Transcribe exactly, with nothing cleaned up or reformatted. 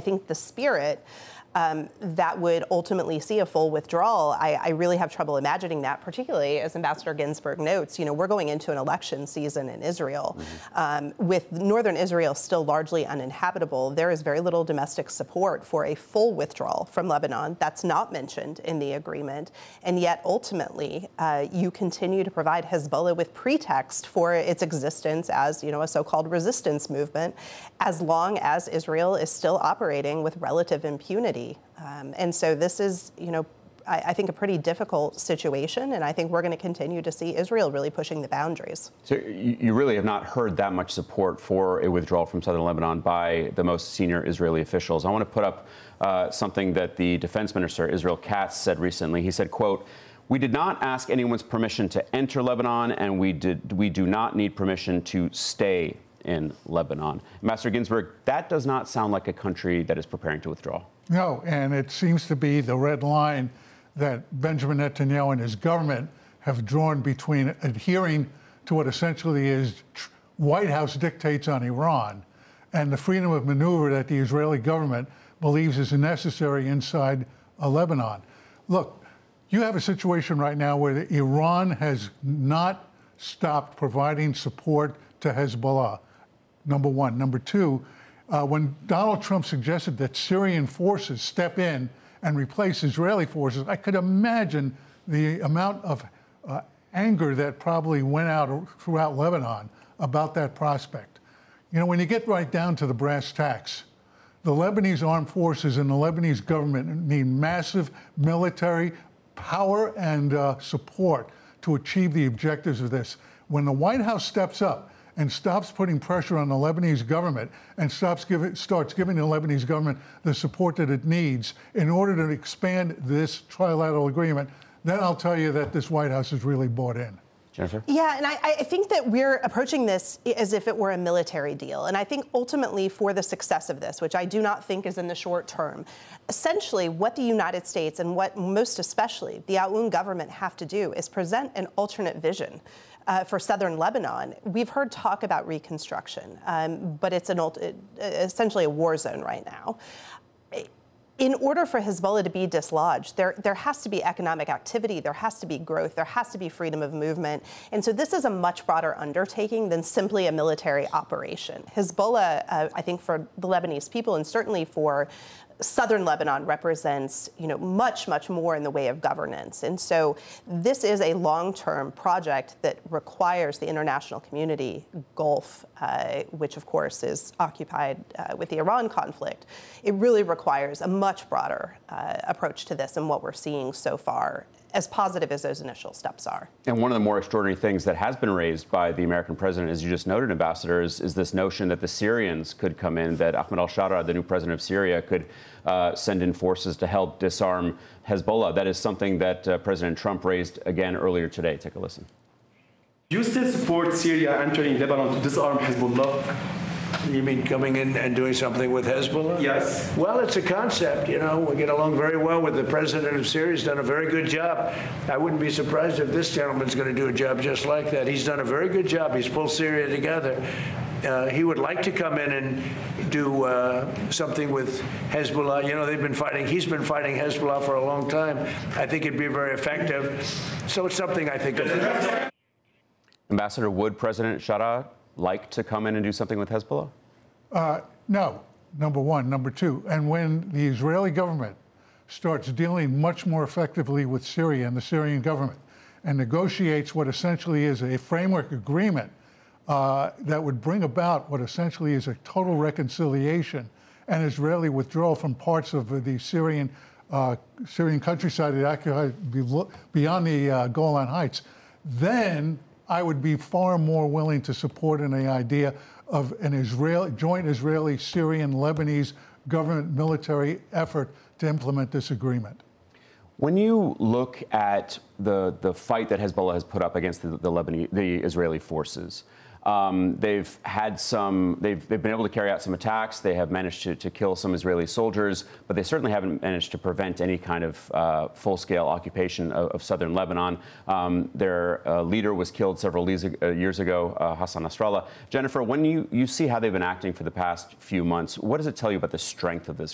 think the spirit Um, that would ultimately see a full withdrawal, I, I really have trouble imagining that, particularly as Ambassador Ginsburg notes, you know, we're going into an election season in Israel. Mm-hmm. um, with northern Israel still largely uninhabitable, there is very little domestic support for a full withdrawal from Lebanon. That's not mentioned in the agreement. And yet, ultimately, uh, you continue to provide Hezbollah with pretext for its existence as, you know, a so-called resistance movement, as long as Israel is still operating with relative impunity. Um, and so this is, you know, I, I think a pretty difficult situation, and I think we're going to continue to see Israel really pushing the boundaries. So you, you really have not heard that much support for a withdrawal from southern Lebanon by the most senior Israeli officials. I want to put up uh, something that the defense minister, Israel Katz, said recently. He said, quote, "We did not ask anyone's permission to enter Lebanon, and we did we do not need permission to stay in Lebanon." Ambassador Ginsburg, that does not sound like a country that is preparing to withdraw. No, and it seems to be the red line that Benjamin Netanyahu and his government have drawn between adhering to what essentially is White House dictates on Iran and the freedom of maneuver that the Israeli government believes is necessary inside uh, Lebanon. Look, you have a situation right now where Iran has not stopped providing support to Hezbollah, number one. Number two, Uh, when Donald Trump suggested that Syrian forces step in and replace Israeli forces, I could imagine the amount of uh, anger that probably went out throughout Lebanon about that prospect. You know, when you get right down to the brass tacks, the Lebanese armed forces and the Lebanese government need massive military power and uh, support to achieve the objectives of this. When the White House steps up and stops putting pressure on the Lebanese government and stops giving, starts giving the Lebanese government the support that it needs in order to expand this trilateral agreement, then I'll tell you that this White House is really bought in. Jennifer? Yeah, and I, I think that we're approaching this as if it were a military deal. And I think ultimately for the success of this, which I do not think is in the short term, essentially what the United States and what most especially the Aoun government have to do is present an alternate vision Uh, for southern Lebanon. We've heard talk about reconstruction, um, but it's an it, essentially a war zone right now. In order for Hezbollah to be dislodged, there, there has to be economic activity, there has to be growth, there has to be freedom of movement. And so this is a much broader undertaking than simply a military operation. Hezbollah, uh, I think for the Lebanese people and certainly for southern Lebanon represents, you know, much, much more in the way of governance. And so this is a long-term project that requires the international community, Gulf, uh, which of course is occupied uh, with the Iran conflict. It really requires a much broader uh, approach to this than what we're seeing so far, as positive as those initial steps are. And one of the more extraordinary things that has been raised by the American president, as you just noted, Ambassador, is, is this notion that the Syrians could come in, that Ahmed al-Shara, the new president of Syria, could uh, send in forces to help disarm Hezbollah. That is something that uh, President Trump raised again earlier today. Take a listen. Do you still support Syria entering Lebanon to disarm Hezbollah? You mean coming in and doing something with Hezbollah? Yes. Well, it's a concept. You know, we get along very well with the president of Syria. He's done a very good job. I wouldn't be surprised if this gentleman's going to do a job just like that. He's done a very good job. He's pulled Syria together. Uh, he would like to come in and do uh, something with Hezbollah. You know, they've been fighting. He's been fighting Hezbollah for a long time. I think it'd be very effective. So it's something I think of. Ambassador, would President Shara like to come in and do something with Hezbollah? Uh, no, number one. Number two, and when the Israeli government starts dealing much more effectively with Syria and the Syrian government and negotiates what essentially is a framework agreement uh, that would bring about what essentially is a total reconciliation and Israeli withdrawal from parts of the Syrian uh, Syrian countryside that occupy beyond the uh, Golan Heights, then I would be far more willing to support an idea of an Israeli, joint Israeli-Syrian-Lebanese government military effort to implement this agreement. When you look at the, the fight that Hezbollah has put up against the, the, Lebanese, the Israeli forces, Um, they've had some, they've, they've been able to carry out some attacks. They have managed to, to kill some Israeli soldiers, but they certainly haven't managed to prevent any kind of uh, full-scale occupation of, of southern Lebanon. Um, their uh, leader was killed several years ago, uh, Hassan Nasrallah. Jennifer, when you, you see how they've been acting for the past few months, what does it tell you about the strength of this